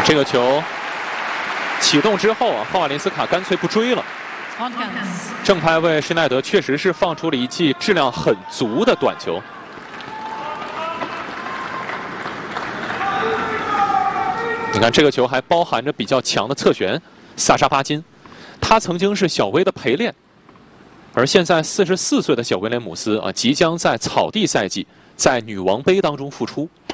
这个球启动之后啊，霍瓦林斯卡干脆不追了。正拍为施耐德确实是放出了一记质量很足的短球。你看这个球还包含着比较强的侧旋，萨沙巴金，他曾经是小威的陪练，而现在44岁的小威廉姆斯啊，即将在草地赛季在女王杯当中复出。